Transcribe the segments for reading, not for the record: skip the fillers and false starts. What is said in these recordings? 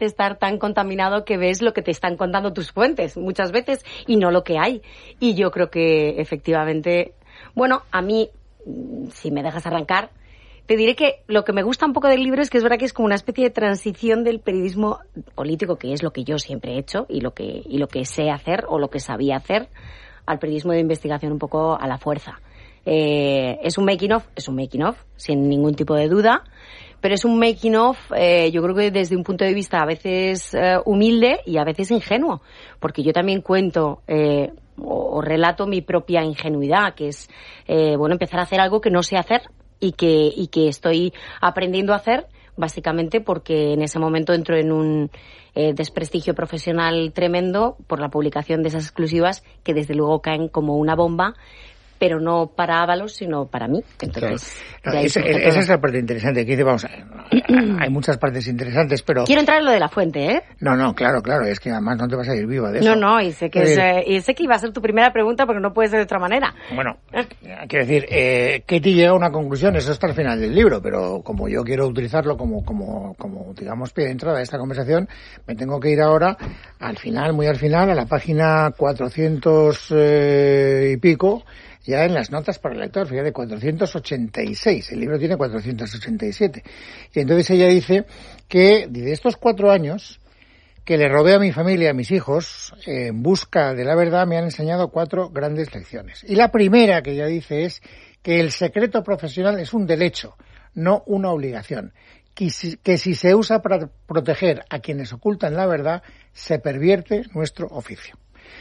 estar tan contaminado que ves lo que te están contando tus fuentes muchas veces y no lo que hay. Y yo creo que efectivamente, bueno, a mí, si me dejas arrancar, te diré que lo que me gusta un poco del libro es que es verdad que es como una especie de transición del periodismo político, que es lo que yo siempre he hecho y lo que sé hacer o lo que sabía hacer, al periodismo de investigación un poco a la fuerza. Es un making of, sin ningún tipo de duda, pero es un making of, yo creo que desde un punto de vista a veces humilde y a veces ingenuo, porque yo también cuento o relato mi propia ingenuidad, que es empezar a hacer algo que no sé hacer y que estoy aprendiendo a hacer, básicamente porque en ese momento entro en un desprestigio profesional tremendo por la publicación de esas exclusivas que desde luego caen como una bomba, pero no para Ábalos, sino para mí. Entonces, claro. Esa es la parte interesante. Que dice, vamos, hay muchas partes interesantes, pero... Quiero entrar en lo de la fuente, ¿eh? No, claro, es que además no te vas a ir viva de eso. No, y sé que iba a ser tu primera pregunta porque no puede ser de otra manera. Bueno, quiero decir, Ketty llega a una conclusión, eso está al final del libro, pero como yo quiero utilizarlo como digamos, pie de entrada de esta conversación, me tengo que ir ahora al final, muy al final, a la página 400 y pico, ya en las notas para el lector, fíjate, 486, el libro tiene 487. Y entonces ella dice que de estos 4 años que le robé a mi familia, a mis hijos, en busca de la verdad, me han enseñado 4 grandes lecciones. Y la primera que ella dice es que el secreto profesional es un derecho, no una obligación. Que si se usa para proteger a quienes ocultan la verdad, se pervierte nuestro oficio.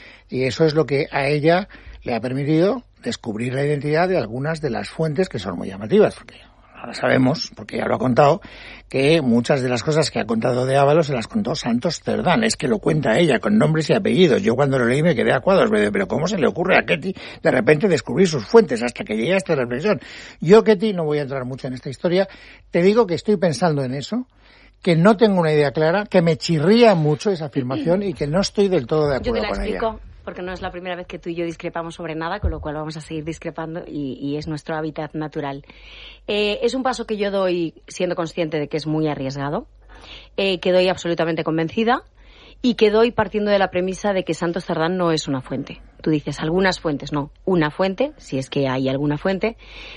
Y eso es lo que a ella le ha permitido descubrir la identidad de algunas de las fuentes que son muy llamativas, porque ahora sabemos, porque ya lo ha contado, que muchas de las cosas que ha contado de Ábalos se las contó Santos Cerdán. Es que lo cuenta ella con nombres y apellidos. Yo cuando lo leí me quedé a cuadros, pero ¿cómo se le ocurre a Ketty de repente descubrir sus fuentes hasta que llegué a esta reflexión? Yo, Ketty, no voy a entrar mucho en esta historia, te digo que estoy pensando en eso, que no tengo una idea clara, que me chirría mucho esa afirmación y que no estoy del todo de acuerdo con ella. Porque no es la primera vez que tú y yo discrepamos sobre nada, con lo cual vamos a seguir discrepando y es nuestro hábitat natural. Es un paso que yo doy siendo consciente de que es muy arriesgado, que doy absolutamente convencida y que doy partiendo de la premisa de que Santos Cerdán no es una fuente. Tú dices algunas fuentes, no, una fuente, si es que hay alguna fuente,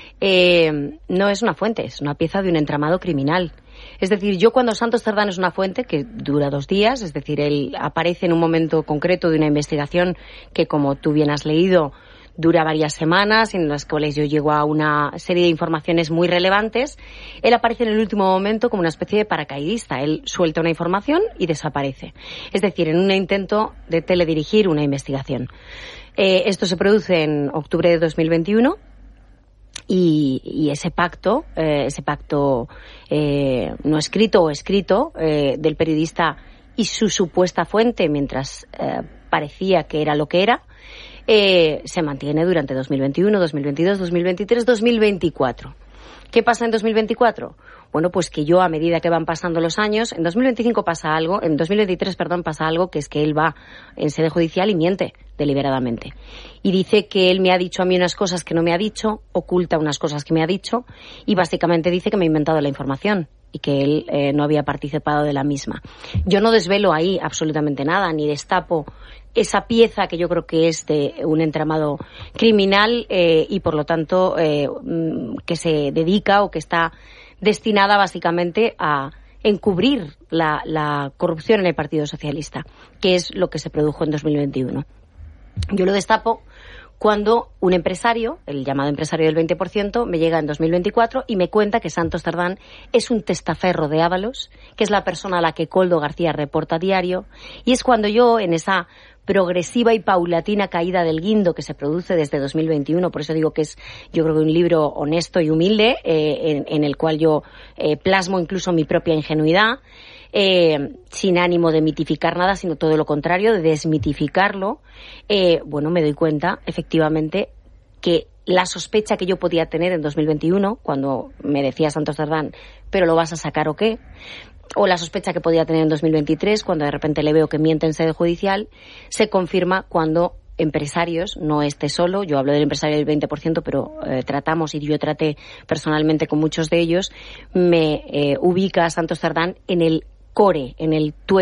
no es una fuente, es una pieza de un entramado criminal. Es decir, yo cuando Santos Cerdán es una fuente que dura 2 días, es decir, él aparece en un momento concreto de una investigación que, como tú bien has leído, dura varias semanas, en las cuales yo llego a una serie de informaciones muy relevantes. Él aparece en el último momento como una especie de paracaidista. Él suelta una información y desaparece. Es decir, en un intento de teledirigir una investigación. Esto se produce en octubre de 2021. Y ese pacto no escrito o escrito del periodista y su supuesta fuente, mientras parecía que era lo que era, se mantiene durante 2021, 2022, 2023, 2024. ¿Qué pasa en 2024? Bueno, pues que yo, a medida que van pasando los años, en 2025 pasa algo, en 2023, pasa algo, que es que él va en sede judicial y miente deliberadamente. Y dice que él me ha dicho a mí unas cosas que no me ha dicho, oculta unas cosas que me ha dicho, y básicamente dice que me ha inventado la información y que él no había participado de la misma. Yo no desvelo ahí absolutamente nada, ni destapo esa pieza que yo creo que es de un entramado criminal y por lo tanto que se dedica o que está destinada básicamente a encubrir la corrupción en el Partido Socialista, que es lo que se produjo en 2021. Yo lo destapo cuando un empresario, el llamado empresario del 20%, me llega en 2024 y me cuenta que Santos Cerdán es un testaferro de Ábalos, que es la persona a la que Koldo García reporta a diario, y es cuando yo, en esa progresiva y paulatina caída del guindo que se produce desde 2021, por eso digo que es, yo creo que un libro honesto y humilde, en el cual yo plasmo incluso mi propia ingenuidad, sin ánimo de mitificar nada, sino todo lo contrario, de desmitificarlo. Me doy cuenta, efectivamente, que la sospecha que yo podía tener en 2021, cuando me decía Santos Cerdán, ¿pero lo vas a sacar o qué?, o la sospecha que podía tener en 2023, cuando de repente le veo que miente en sede judicial, se confirma cuando empresarios, no esté solo, yo hablo del empresario del 20%, pero tratamos, y yo traté personalmente con muchos de ellos, me ubica a Santos Cerdán en el core, en el